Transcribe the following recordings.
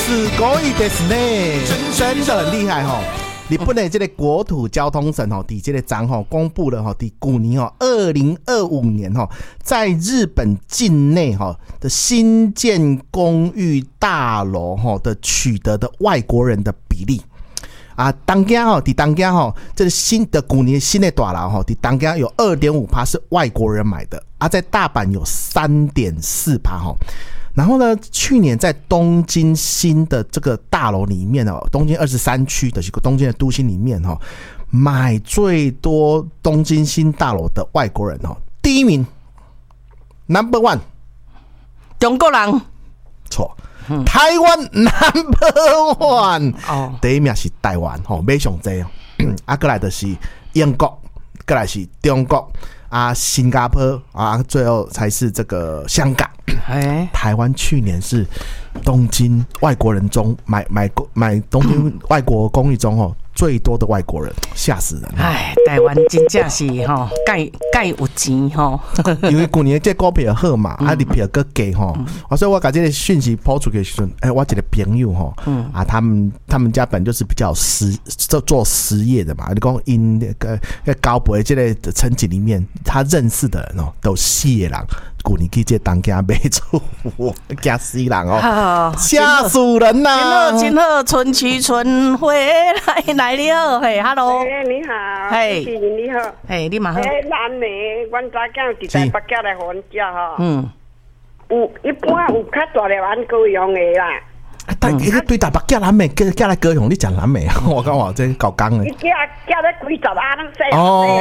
すごいですね，真的很厉害哈。日本的这个国土交通省哦，伫这个章吼公布了吼，伫去年哦，2025年吼，在日本境内吼的新建公寓大楼吼的取得的外国人的比例啊，当家吼，伫当家吼，这个新的去年新的大楼吼，伫当家有 2.5% 是外国人买的啊，在大阪有 3.4% 吼。然后呢，去年在东京新的这个大楼里面哦，东京23区的东京的都心里面哦，买最多东京新大楼的外国人哦，第一名 ，Number One， 中国人， 错，台湾 Number One， 第一名是台湾哦，买上多哦，啊，过来就是英国，过来是中国。啊，新加坡啊，最后才是这个香港。台湾去年是东京外国人中买东京外国公寓中哦最多的外国人，吓死人了。 台湾真正是吼，介有钱吼。 因为去年这股票好嘛，啊，你票搁低吼，所以我把这个讯息抛出去的时候，我一个朋友吼，啊，他们家本就是比较做实业的嘛，你讲因那个高博这个层级里面，他认识的人哦，都4个人。去年去这当家买厝，惊死人哦，吓死人呐！ 真好，春去春回来了，嘿 ，Hello， 你好， 嘿， 你好， 嘿，你嘛好。 咱的，阮早囝伫台北寄来互阮食吼，有一般有较大粒咱高雄的啦。 但伊个对台北寄南美，寄来高雄，你讲南美，我讲话真搞刚的。 伊寄来几十啊，拢细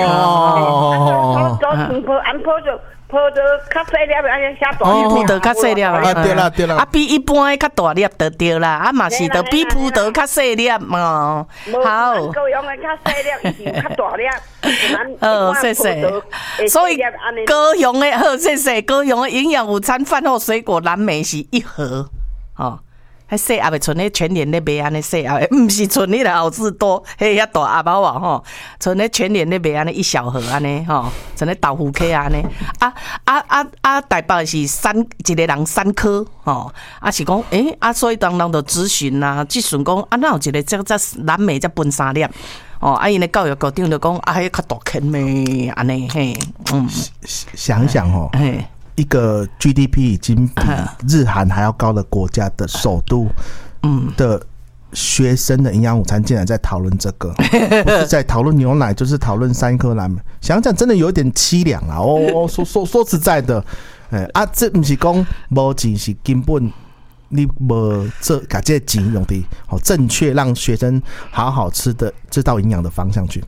哦， 做安坡就。铺得较细粒，安尼写大粒。 铺得较细粒啊，对啦对啦。 啊，比一般的较大粒就对啦，啊嘛是得比铺得较细粒哦。好。 高雄的较细粒，伊是较大谢粒。 谢。所以高雄的好，谢谢。高雄的营养午餐饭后水果蓝莓是1盒，哦。迄细盒的剩咧全联咧卖安尼细盒的，唔是剩你的好事多，迄遐大阿包啊吼，剩咧全联咧卖安尼1小盒安尼吼，剩咧豆腐客安尼。台北是一个人3颗吼，是讲所以当人就咨询啦，咨询讲哪有一个这蓝莓才分3粒。因为教育局长就讲迄较大坑咩安尼嘿， 想一想哦。一个 GDP 已经比日韩还要高的国家的首都的学生的营养午餐竟然在讨论这个，不是在讨论牛奶，就是讨论3颗蓝莓。想想真的有点凄凉啊！说实在的，这不是讲没钱，是根本你没把这钱用的正确，让学生好好吃的知道营养的方向去。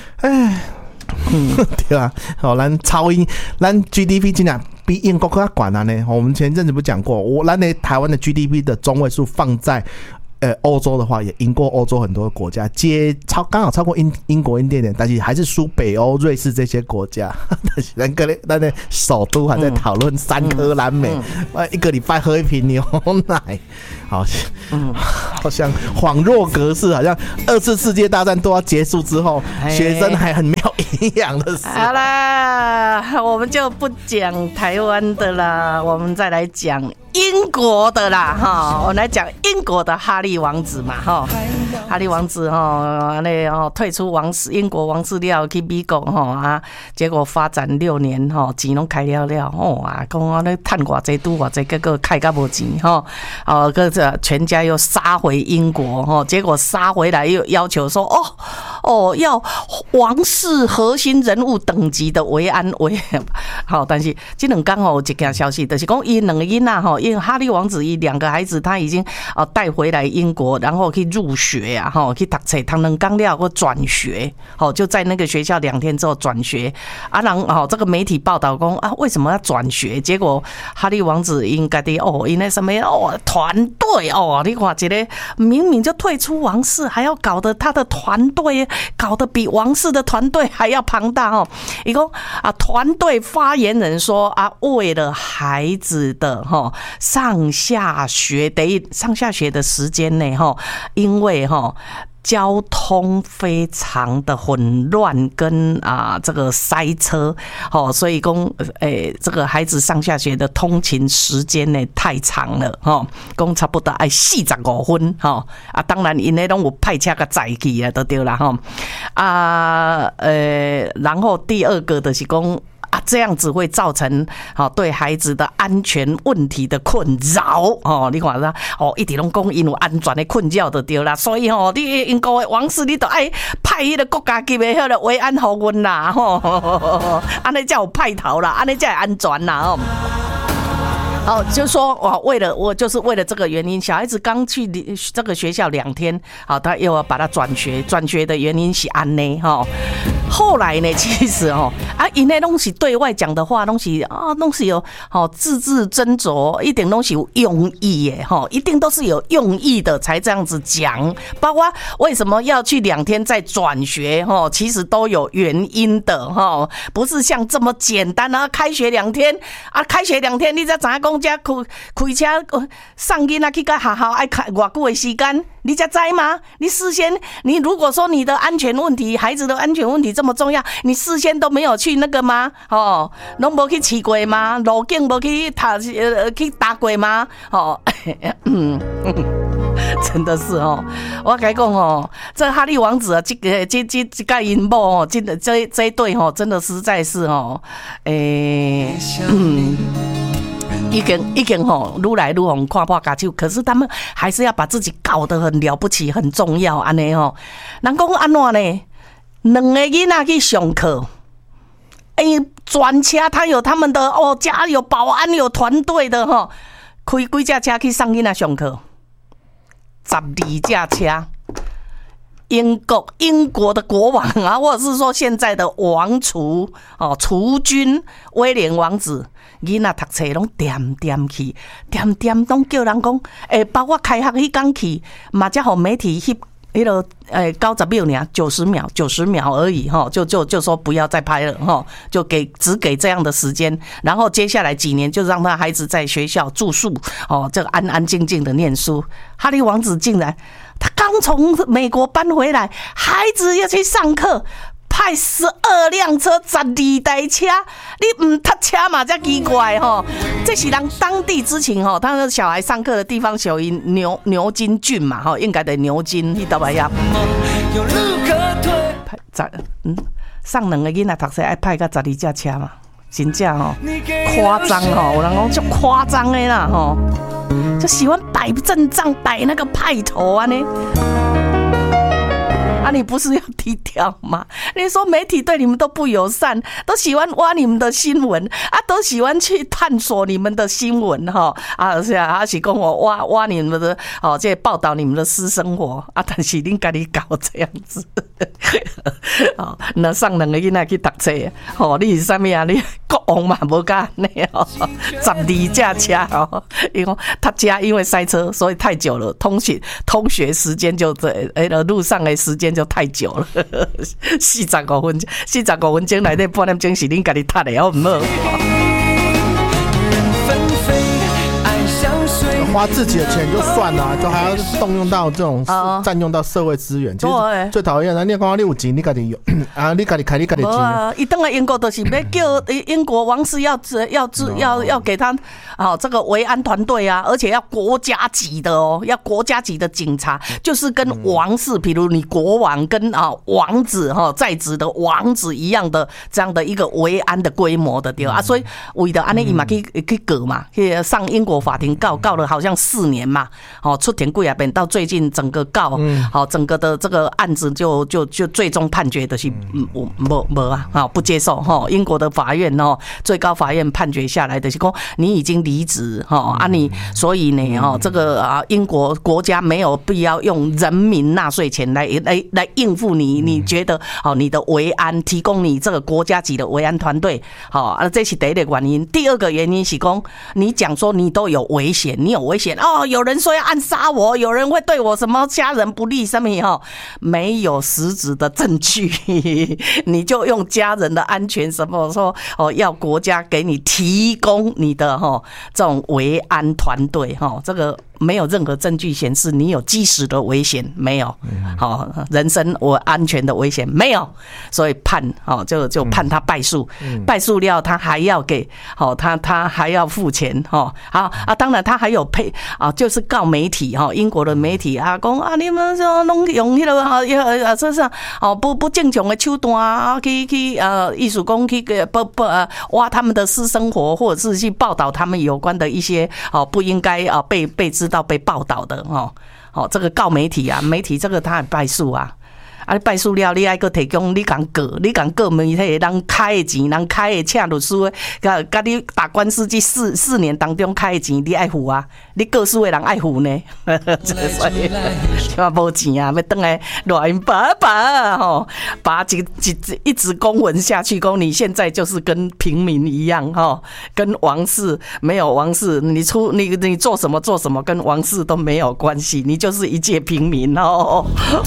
对啊，咱超英，咱 GDP 竟然比英国更加管了呢。我们前阵子不讲过，咱的台湾的 GDP 的中位数放在欧洲的话，也赢过欧洲很多国家，刚好超过英国一点点，但是还是输北欧、瑞士这些国家。但是咱的首都还在讨论3颗蓝莓，一个礼拜喝1瓶牛奶，好像恍若隔世，好像2次世界大战都要结束之后，学生还很没有营养的时候。 好啦，我们就不讲台湾的啦，我们再来讲英国的啦哈，我们来讲英国的哈利王子嘛哈，哈利王子退出英国王室了去美国结果发展6年钱拢开了讲咧趁偌济赌偌济，结果开到无钱个全家又杀回英国结果杀回来又要求说要王室核心人物等级的维安委好，但是这2天有一件消息，就是讲伊2个囡仔因为哈利王子伊2个孩子他已经带回来英国，然后去入学啊去读册，读2天了或转学就在那个学校2天之后转学这个媒体报道讲为什么要转学？结果哈利王子因家己因那什么团队你看一个明明就退出王室，还要搞得他的团队搞得比王室的团队还要庞大伊讲团队发言人说为了孩子的上下学的时间内因为交通非常的混乱，跟这个塞车，所以讲这个孩子上下学的通勤时间呢太长了，讲差不多要45分，当然因为拢有派车个载去啊，就对啦，然后第二个就是讲。这样子会造成对孩子的安全问题的困扰你看啦一直拢讲因有安全的困扰就对啦，所以你英国的王室你都爱派迄个国家级的迄个维安护阮啦安尼才有派头啦，安尼才会安全啦就说我就是为了这个原因，小孩子刚去这个学校2天，他又要把他转学的原因是安呢后来呢，其实因为拢是对外讲的话，拢是有字字斟酌，一定拢是有用意耶一定都是有用意的才这样子讲。包括为什么要去2天再转学其实都有原因的不是像这么简单开学2天开学2天你才知影讲这开车送囡仔去到学校爱开偌久的时间，你才知吗？你事先你如果说你的安全问题，孩子的安全问题这么重要，你事先都没有去那个吗？拢无去试过吗？路径无去搭过吗？真的是我跟你讲这哈利王子这个因某这一对真的实在是已经愈来愈红看破家手，可是他们还是要把自己搞得很了不起、很重要安尼人讲安怎呢？2个囡仔去上课，专车他有他们的家有保安有团队的开几架车去送囡仔上课，12架车。英国的国王或者是说现在的王储储君威廉王子，囡仔读册拢点去，点拢叫人讲，包括开学迄天去，嘛才互媒体迄个90秒90秒而已就说不要再拍了就只给这样的时间，然后接下来几年就让他孩子在学校住宿这个安安静静的念书。哈利王子竟然他刚从美国搬回来，孩子要去上课，派12辆车12台车，你唔搭车嘛才奇怪这是人当地之情他的小孩上课的地方属于牛津郡嘛应该的牛津你知道吧呀？上2个囡仔读册爱派到12架车嘛，真正夸张有人讲就夸张的啦就喜欢摆阵仗摆那个派头啊呢你不是要低调吗？你说媒体对你们都不友善，都喜欢挖你们的新闻都喜欢去探索你们的新闻是讲挖你们的这报道你们的私生活但是你自己搞这样子那上2个囡仔去读册你是啥物你国王嘛无敢安尼12架车因为他家因为塞车所以太久了，通学时间就路上的时间就太久了45分钟内底半点钟是恁家己读的好唔好？ 花自己的钱就算了，就还要动用到这种占用到社会资源，其实最讨厌的。你讲你有钱，你自己用你自己开你自己钱。 一回来英国就是要叫英国王室要给他这个维安团队而且要国家级的要国家级的警察，就是跟王室，比如你国王跟王子在职的王子一样的这样的一个维安的规模的对所以为了安尼伊嘛去告嘛，去上英国法庭告了好像4年嘛，出庭几啊遍，到最近整个整个的这个案子就最终判决的是不接受英国的法院最高法院判决下来的是说你已经离职你所以呢这个英国国家没有必要用人民纳税钱来应付你觉得你的维安提供你这个国家级的维安团队这是第一个原因。第二个原因是说你讲说你都有危险，你有危险有人说要暗杀我，有人会对我什么家人不利什么没有实质的证据你就用家人的安全什么说要国家给你提供你的这种维安团队这个没有任何证据显示你有即时的危险，没有，好，人身我安全的危险没有，所以判就判他败诉，败诉了他还要给他还要付钱当然他还有就是告媒体英国的媒体讲你们说拢用迄个这是不正常的手段去艺术讲去挖他们的私生活，或者是去报道他们有关的一些不应该被知道被报道的这个告媒体媒体这个他也败诉你败诉了，你还搁提供你讲告媒体人开的钱，人开的请律师甲你打官司这4年当中开的钱，你爱付你告诉的人爱付呢，所以就无钱要回来乱把一直公文下去，讲你现在就是跟平民一样跟王室没有王室，你做什么跟王室都没有关系，你就是一介平民